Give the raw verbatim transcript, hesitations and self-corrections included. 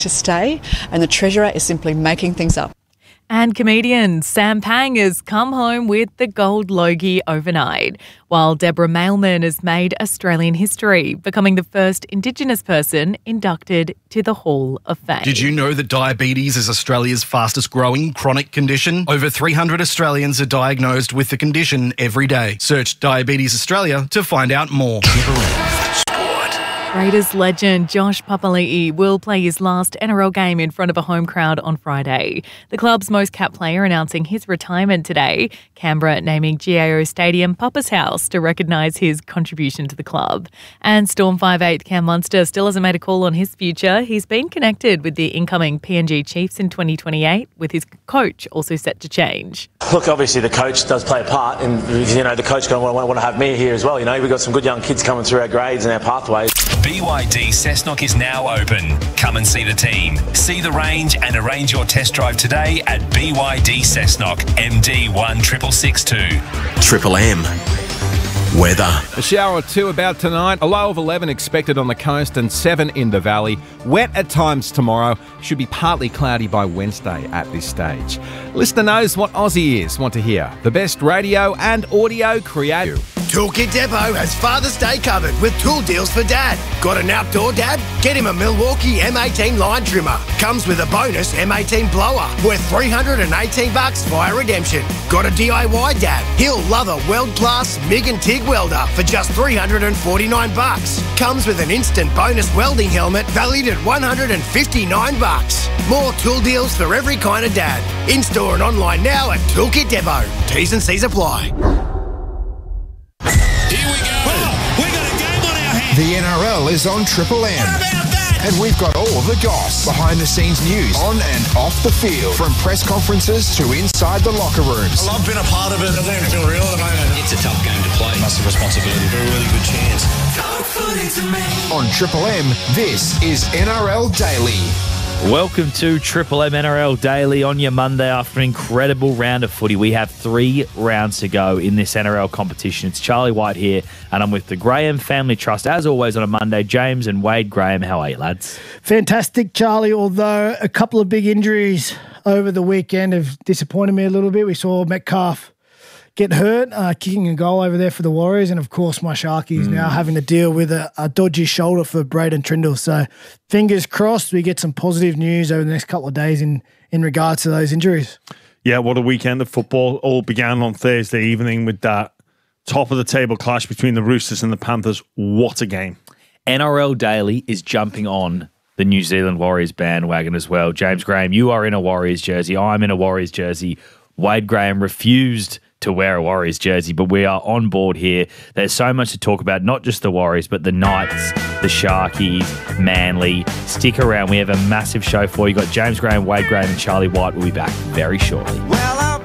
to stay, and the Treasurer is simply making things up. And comedian Sam Pang has come home with the Gold Logie overnight, while Deborah Mailman has made Australian history, becoming the first Indigenous person inducted to the Hall of Fame. Did you know that diabetes is Australia's fastest growing chronic condition? Over three hundred Australians are diagnosed with the condition every day. Search Diabetes Australia to find out more. Raiders legend Josh Papali'i will play his last N R L game in front of a home crowd on Friday. The club's most capped player announcing his retirement today. Canberra naming G A O Stadium Papa's House to recognise his contribution to the club. And Storm five eight Cam Munster still hasn't made a call on his future. He's been connected with the incoming P N G Chiefs in twenty twenty-eight, with his coach also set to change. Look, obviously the coach does play a part, and you know the coach going to want to have me here as well. You know, we've got some good young kids coming through our grades and our pathways. B Y D Cessnock is now open. Come and see the team, see the range and arrange your test drive today at B Y D Cessnock, M D one six six six two. Triple M. Weather. A shower or two about tonight. A low of eleven expected on the coast and seven in the valley. Wet at times tomorrow. Should be partly cloudy by Wednesday at this stage. Listener knows what Aussie is. Want to hear the best radio and audio creative. Toolkit Depot has Father's Day covered with tool deals for Dad. Got an outdoor dad? Get him a Milwaukee M eighteen line trimmer. Comes with a bonus M eighteen blower worth three hundred eighteen bucks via redemption. Got a D I Y dad? He'll love a world-class MIG and TIG welder for just three hundred forty-nine bucks. Comes with an instant bonus welding helmet valued at one hundred fifty-nine bucks. More tool deals for every kind of dad. In-store and online now at Toolkit Depot. T's and C's apply. The N R L is on Triple M. And we've got all the goss, behind-the-scenes news, on and off the field, from press conferences to inside the locker rooms. I love being a part of it. I don't even feel real at the moment. It's a tough game to play. Massive responsibility, but a really good chance. On Triple M, this is N R L Daily. Welcome to Triple M N R L Daily on your Monday after an incredible round of footy. We have three rounds to go in this N R L competition. It's Charlie White here, and I'm with the Graham Family Trust, as always on a Monday. James and Wade Graham, how are you, lads? Fantastic, Charlie, although a couple of big injuries over the weekend have disappointed me a little bit. We saw Metcalf get hurt, uh, kicking a goal over there for the Warriors, and of course my Sharkies mm. now having to deal with a, a dodgy shoulder for Braden Trindle. So fingers crossed we get some positive news over the next couple of days in, in regards to those injuries. Yeah, what a weekend of football. All began on Thursday evening with that top-of-the-table clash between the Roosters and the Panthers. What a game. N R L Daily is jumping on the New Zealand Warriors bandwagon as well. James Graham, you are in a Warriors jersey. I'm in a Warriors jersey. Wade Graham refused to wear a Warriors jersey, but we are on board here. There's so much to talk about, not just the Warriors, but the Knights, the Sharkies, Manly. Stick around. We have a massive show for you. You've got James Graham, Wade Graham, and Charlie White. We'll be back very shortly. Well,